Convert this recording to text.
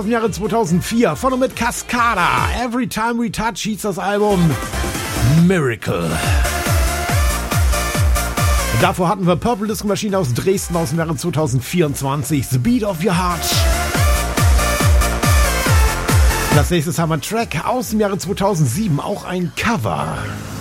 Im Jahre 2004 von und mit Cascada. Every Time We Touch hieß das Album Miracle. Davor hatten wir Purple Disco Machine aus Dresden aus dem Jahre 2024. The Beat of Your Heart. Und als nächstes haben wir einen Track aus dem Jahre 2007, auch ein Cover.